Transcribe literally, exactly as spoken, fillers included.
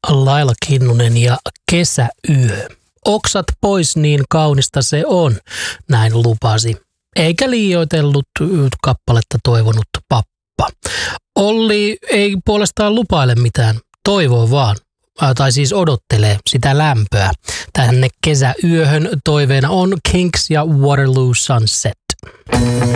Laila Kinnunen ja Kesäyö. Oksat pois, niin kaunista se on, näin lupasi. Eikä liioitellut kappaletta toivonut pappa. Olli ei puolestaan lupaile mitään, toivoo vaan. Tai siis odottelee sitä lämpöä. Tänne Kesäyöhön toiveena on Kinks ja Waterloo Sunset.